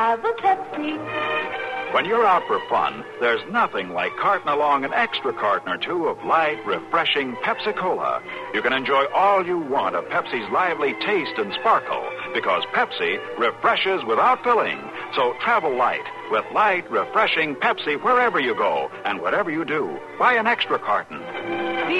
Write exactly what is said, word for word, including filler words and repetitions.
Have a Pepsi. When you're out for fun, there's nothing like carting along an extra carton or two of light, refreshing Pepsi-Cola. You can enjoy all you want of Pepsi's lively taste and sparkle, because Pepsi refreshes without filling. So travel light with light, refreshing Pepsi wherever you go and whatever you do. Buy an extra carton.